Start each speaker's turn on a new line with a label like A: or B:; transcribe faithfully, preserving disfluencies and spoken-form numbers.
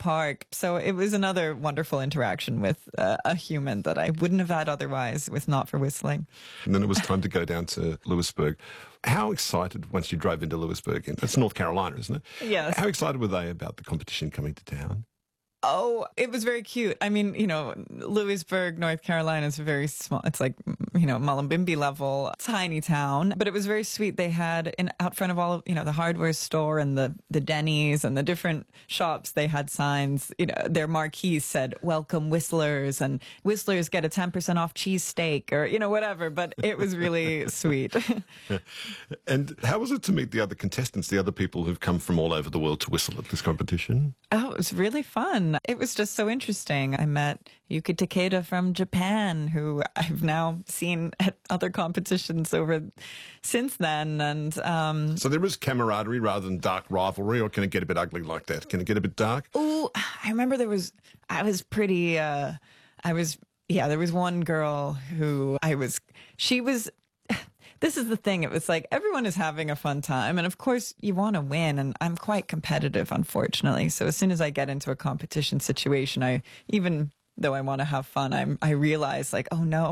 A: park. So it was another wonderful interaction with uh, a human that I wouldn't have had otherwise with Not for Whistling.
B: And then it was time to go down to Lewisburg. How excited, once you drove into Lewisburg, and that's North Carolina, isn't it?
A: Yes.
B: How excited were they about the competition coming to town?
A: Oh, it was very cute. I mean, you know, Lewisburg, North Carolina is very small. It's like, you know, Mullumbimby level, tiny town. But it was very sweet. They had in out front of all of, you know, the hardware store and the, the Denny's and the different shops, they had signs, you know, their marquees said, welcome Whistlers, and Whistlers get a ten percent off cheesesteak, or, you know, whatever. But it was really sweet.
B: And how was it to meet the other contestants, the other people who've come from all over the world to whistle at this competition?
A: Oh, it was really fun. It was just so interesting. I met Yuki Takeda from Japan, who I've now seen at other competitions over since then. And um,
B: so there is camaraderie rather than dark rivalry, or can it get a bit ugly like that? Can it get a bit dark?
A: Oh, I remember there was, I was pretty, uh, I was, yeah, there was one girl who I was, she was, this is the thing. It was like everyone is having a fun time. And of course, you want to win. And I'm quite competitive, unfortunately. So as soon as I get into a competition situation, I, even though I want to have fun, I'm, I realize like, oh no,